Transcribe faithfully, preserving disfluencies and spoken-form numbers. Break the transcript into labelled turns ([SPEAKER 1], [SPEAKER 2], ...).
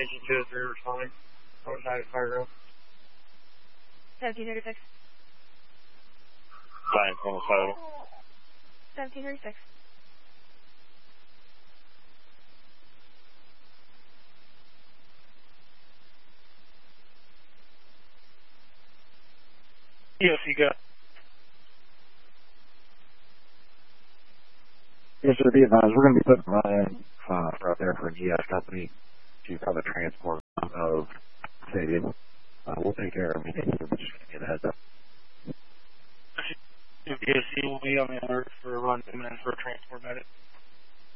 [SPEAKER 1] Attention two oh three, responding. Outside of fire room.
[SPEAKER 2] seventeen thirty-six.
[SPEAKER 1] Fine, almost total.
[SPEAKER 2] seventeen thirty-six.
[SPEAKER 1] Yes, you got.
[SPEAKER 3] Yes, sir, be advised, we're going to be putting Ryan uh, out there for a G S company to have a transport of stadium. Uh, we'll take care of everything. We're just going to get a heads up.
[SPEAKER 1] Yes, he will be on the alert for a run demand for a transport.